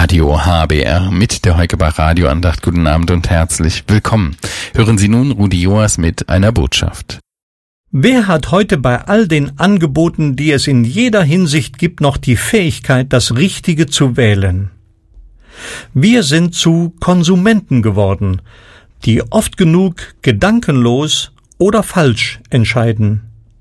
Radio HBR mit der Heukebach Radioandacht. Guten Abend und herzlich willkommen. Hören Sie nun Rudi Joas mit einer Botschaft. Wer hat heute bei all den Angeboten, die es in jeder Hinsicht gibt, noch die Fähigkeit, das Richtige zu wählen? Wir sind zu Konsumenten geworden, die oft genug gedankenlos oder falsch entscheiden.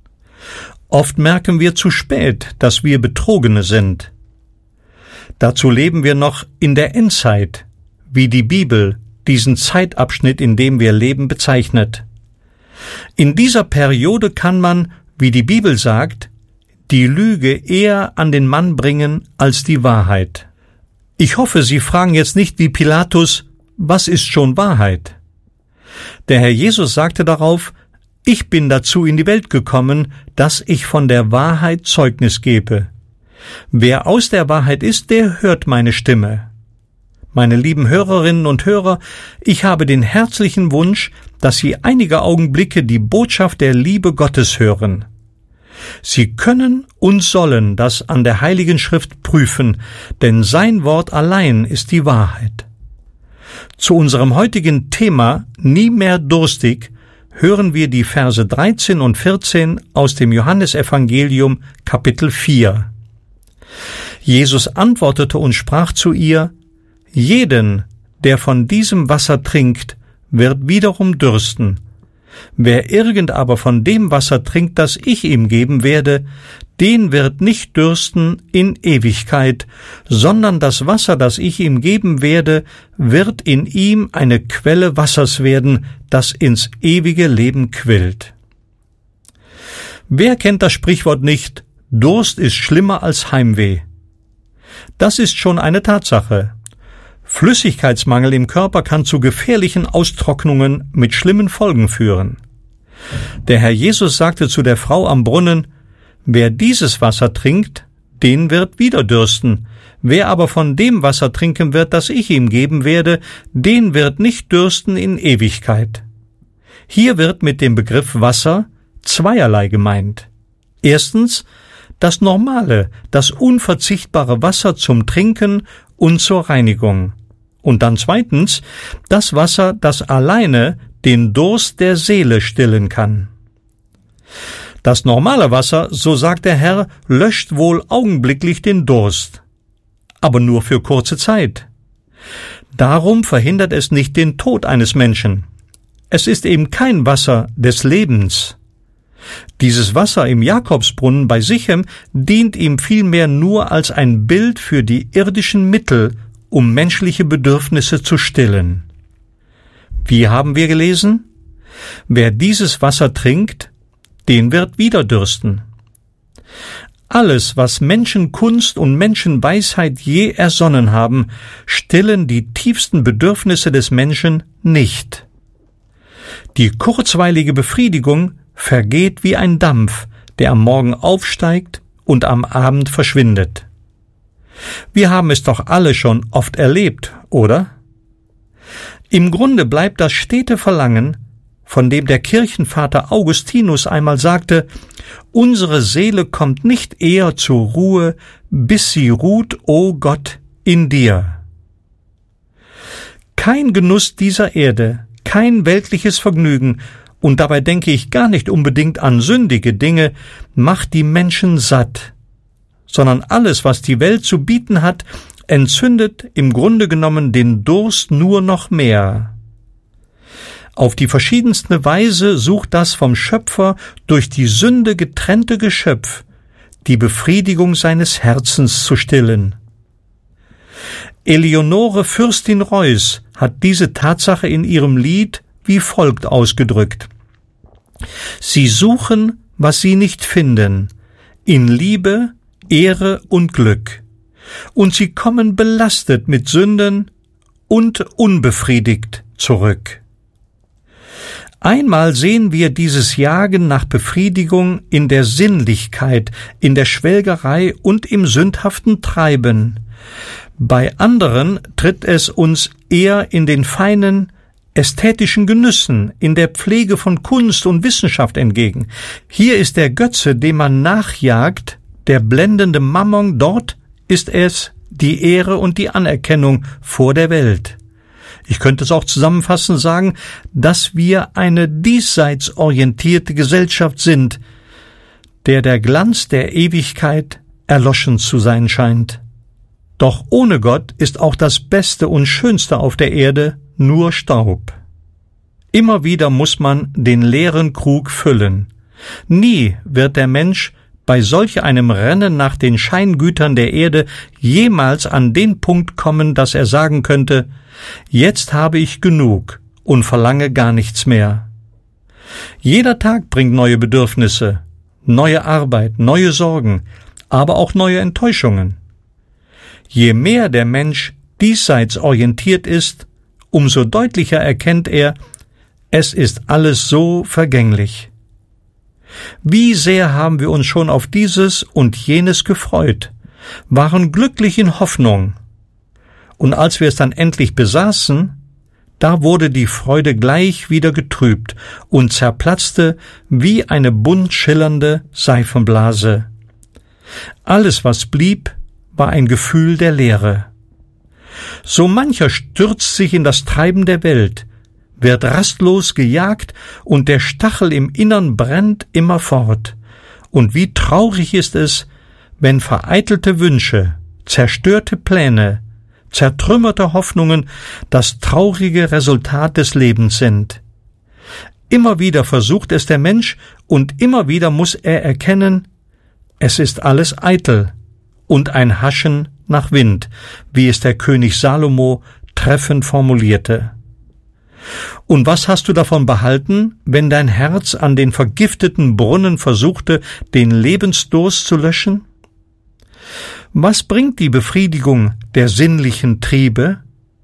Oft merken wir zu spät, dass wir Betrogene sind. Dazu leben wir noch in der Endzeit, wie die Bibel diesen Zeitabschnitt, in dem wir leben, bezeichnet. In dieser Periode kann man, wie die Bibel sagt, die Lüge eher an den Mann bringen als die Wahrheit. Ich hoffe, Sie fragen jetzt nicht wie Pilatus, was ist schon Wahrheit? Der Herr Jesus sagte darauf, ich bin dazu in die Welt gekommen, dass ich von der Wahrheit Zeugnis gebe. Wer aus der Wahrheit ist, der hört meine Stimme. Meine lieben Hörerinnen und Hörer, ich habe den herzlichen Wunsch, dass Sie einige Augenblicke die Botschaft der Liebe Gottes hören. Sie können und sollen das an der Heiligen Schrift prüfen, denn sein Wort allein ist die Wahrheit. Zu unserem heutigen Thema Nie mehr durstig hören wir die Verse 13 und 14 aus dem Johannesevangelium Kapitel 4. Jesus antwortete und sprach zu ihr, jeden, der von diesem Wasser trinkt, wird wiederum dürsten. Wer irgend aber von dem Wasser trinkt, das ich ihm geben werde, den wird nicht dürsten in Ewigkeit, sondern das Wasser, das ich ihm geben werde, wird in ihm eine Quelle Wassers werden, das ins ewige Leben quillt. Wer kennt das Sprichwort nicht? Durst ist schlimmer als Heimweh. Das ist schon eine Tatsache. Flüssigkeitsmangel im Körper kann zu gefährlichen Austrocknungen mit schlimmen Folgen führen. Der Herr Jesus sagte zu der Frau am Brunnen, wer dieses Wasser trinkt, den wird wieder dürsten. Wer aber von dem Wasser trinken wird, das ich ihm geben werde, den wird nicht dürsten in Ewigkeit. Hier wird mit dem Begriff Wasser zweierlei gemeint. Erstens, das normale, das unverzichtbare Wasser zum Trinken und zur Reinigung. Und dann zweitens, das Wasser, das alleine den Durst der Seele stillen kann. Das normale Wasser, so sagt der Herr, löscht wohl augenblicklich den Durst, aber nur für kurze Zeit. Darum verhindert es nicht den Tod eines Menschen. Es ist eben kein Wasser des Lebens. Dieses Wasser im Jakobsbrunnen bei Sichem dient ihm vielmehr nur als ein Bild für die irdischen Mittel, um menschliche Bedürfnisse zu stillen. Wie haben wir gelesen? Wer dieses Wasser trinkt, den wird wieder dürsten. Alles, was Menschenkunst und Menschenweisheit je ersonnen haben, stillen die tiefsten Bedürfnisse des Menschen nicht. Die kurzweilige Befriedigung vergeht wie ein Dampf, der am Morgen aufsteigt und am Abend verschwindet. Wir haben es doch alle schon oft erlebt, oder? Im Grunde bleibt das stete Verlangen, von dem der Kirchenvater Augustinus einmal sagte, unsere Seele kommt nicht eher zur Ruhe, bis sie ruht, o Gott, in dir. Kein Genuss dieser Erde, kein weltliches Vergnügen, und dabei denke ich gar nicht unbedingt an sündige Dinge, macht die Menschen satt, sondern alles, was die Welt zu bieten hat, entzündet im Grunde genommen den Durst nur noch mehr. Auf die verschiedenste Weise sucht das vom Schöpfer durch die Sünde getrennte Geschöpf die Befriedigung seines Herzens zu stillen. Eleonore Fürstin Reuß hat diese Tatsache in ihrem Lied wie folgt ausgedrückt. Sie suchen, was sie nicht finden, in Liebe, Ehre und Glück, und sie kommen belastet mit Sünden und unbefriedigt zurück. Einmal sehen wir dieses Jagen nach Befriedigung in der Sinnlichkeit, in der Schwelgerei und im sündhaften Treiben. Bei anderen tritt es uns eher in den feinen, ästhetischen Genüssen, in der Pflege von Kunst und Wissenschaft entgegen. Hier ist der Götze, dem man nachjagt, der blendende Mammon, dort ist es die Ehre und die Anerkennung vor der Welt. Ich könnte es auch zusammenfassend sagen, dass wir eine diesseits orientierte Gesellschaft sind, der Glanz der Ewigkeit erloschen zu sein scheint. Doch ohne Gott ist auch das Beste und Schönste auf der Erde nur Staub. Immer wieder muss man den leeren Krug füllen. Nie wird der Mensch bei solch einem Rennen nach den Scheingütern der Erde jemals an den Punkt kommen, dass er sagen könnte, jetzt habe ich genug und verlange gar nichts mehr. Jeder Tag bringt neue Bedürfnisse, neue Arbeit, neue Sorgen, aber auch neue Enttäuschungen. Je mehr der Mensch diesseits orientiert ist, umso deutlicher erkennt er, es ist alles so vergänglich. Wie sehr haben wir uns schon auf dieses und jenes gefreut, waren glücklich in Hoffnung. Und als wir es dann endlich besaßen, da wurde die Freude gleich wieder getrübt und zerplatzte wie eine bunt schillernde Seifenblase. Alles, was blieb, war ein Gefühl der Leere. So mancher stürzt sich in das Treiben der Welt, wird rastlos gejagt und der Stachel im Innern brennt immerfort. Und wie traurig ist es, wenn vereitelte Wünsche, zerstörte Pläne, zertrümmerte Hoffnungen das traurige Resultat des Lebens sind. Immer wieder versucht es der Mensch und immer wieder muss er erkennen, es ist alles eitel und ein Haschen nach Wind, wie es der König Salomo treffend formulierte. Und was hast du davon behalten, wenn dein Herz an den vergifteten Brunnen versuchte, den Lebensdurst zu löschen? Was bringt die Befriedigung der sinnlichen Triebe?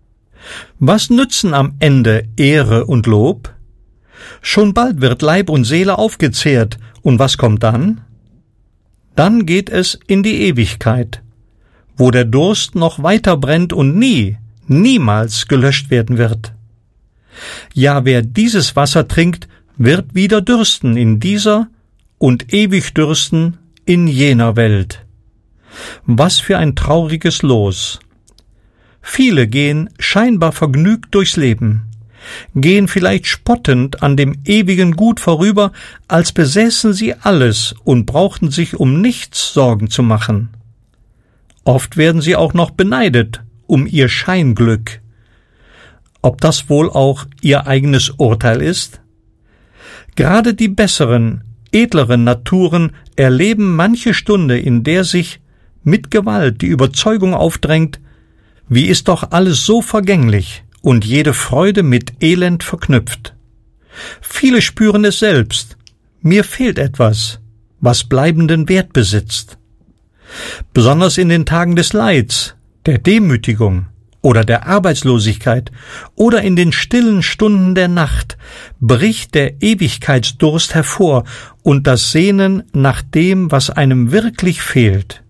Was nützen am Ende Ehre und Lob? Schon bald wird Leib und Seele aufgezehrt, und was kommt dann? Dann geht es in die Ewigkeit, wo der Durst noch weiter brennt und niemals gelöscht werden wird. Ja, wer dieses Wasser trinkt, wird wieder dürsten in dieser und ewig dürsten in jener Welt. Was für ein trauriges Los! Viele gehen scheinbar vergnügt durchs Leben, gehen vielleicht spottend an dem ewigen Gut vorüber, als besäßen sie alles und brauchten sich um nichts Sorgen zu machen. Oft werden sie auch noch beneidet um ihr Scheinglück. Ob das wohl auch ihr eigenes Urteil ist? Gerade die besseren, edleren Naturen erleben manche Stunde, in der sich mit Gewalt die Überzeugung aufdrängt, wie ist doch alles so vergänglich und jede Freude mit Elend verknüpft. Viele spüren es selbst, mir fehlt etwas, was bleibenden Wert besitzt. Besonders in den Tagen des Leids, der Demütigung oder der Arbeitslosigkeit oder in den stillen Stunden der Nacht bricht der Ewigkeitsdurst hervor und das Sehnen nach dem, was einem wirklich fehlt.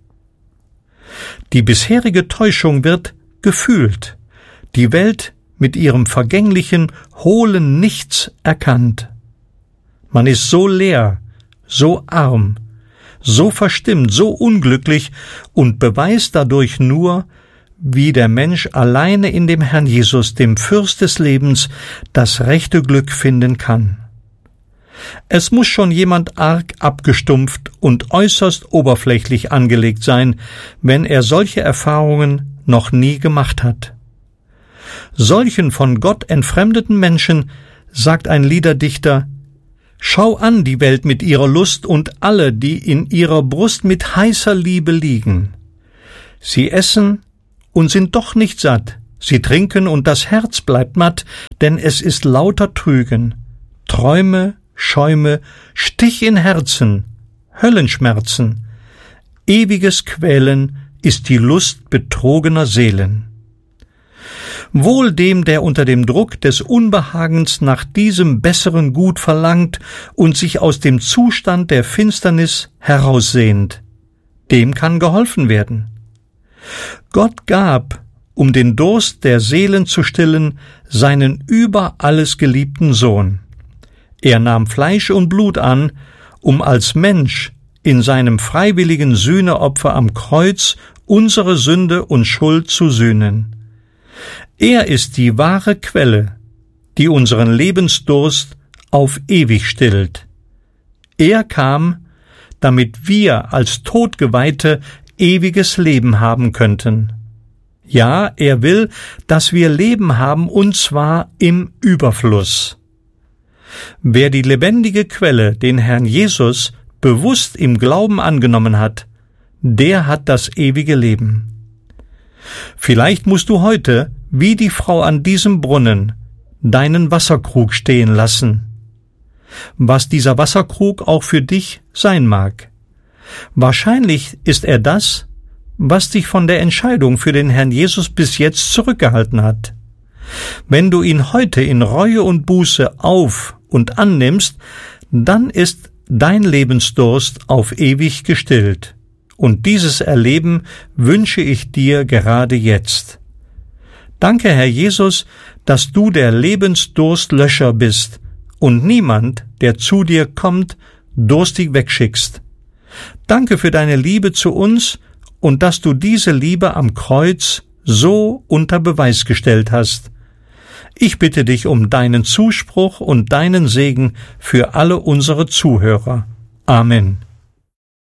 Die bisherige Täuschung wird gefühlt, die Welt mit ihrem vergänglichen, hohlen Nichts erkannt. Man ist so leer, so arm, so verstimmt, so unglücklich und beweist dadurch nur, wie der Mensch alleine in dem Herrn Jesus, dem Fürst des Lebens, das rechte Glück finden kann. Es muss schon jemand arg abgestumpft und äußerst oberflächlich angelegt sein, wenn er solche Erfahrungen noch nie gemacht hat. Solchen von Gott entfremdeten Menschen sagt ein Liederdichter: Schau an die Welt mit ihrer Lust und alle, die in ihrer Brust mit heißer Liebe liegen. Sie essen und sind doch nicht satt, sie trinken und das Herz bleibt matt, denn es ist lauter Trügen, Träume, Schäume, Stich in Herzen, Höllenschmerzen, ewiges Quälen ist die Lust betrogener Seelen. Wohl dem, der unter dem Druck des Unbehagens nach diesem besseren Gut verlangt und sich aus dem Zustand der Finsternis heraussehnt, dem kann geholfen werden. Gott gab, um den Durst der Seelen zu stillen, seinen über alles geliebten Sohn. Er nahm Fleisch und Blut an, um als Mensch in seinem freiwilligen Sühneopfer am Kreuz unsere Sünde und Schuld zu sühnen. Er ist die wahre Quelle, die unseren Lebensdurst auf ewig stillt. Er kam, damit wir als Todgeweihte ewiges Leben haben könnten. Ja, er will, dass wir Leben haben, und zwar im Überfluss. Wer die lebendige Quelle, den Herrn Jesus, bewusst im Glauben angenommen hat, der hat das ewige Leben. Vielleicht musst du heute, wie die Frau an diesem Brunnen, deinen Wasserkrug stehen lassen. Was dieser Wasserkrug auch für dich sein mag. Wahrscheinlich ist er das, was dich von der Entscheidung für den Herrn Jesus bis jetzt zurückgehalten hat. Wenn du ihn heute in Reue und Buße auf- und annimmst, dann ist dein Lebensdurst auf ewig gestillt. Und dieses Erleben wünsche ich dir gerade jetzt. Danke, Herr Jesus, dass du der Lebensdurstlöscher bist und niemand, der zu dir kommt, durstig wegschickst. Danke für deine Liebe zu uns und dass du diese Liebe am Kreuz so unter Beweis gestellt hast. Ich bitte dich um deinen Zuspruch und deinen Segen für alle unsere Zuhörer. Amen.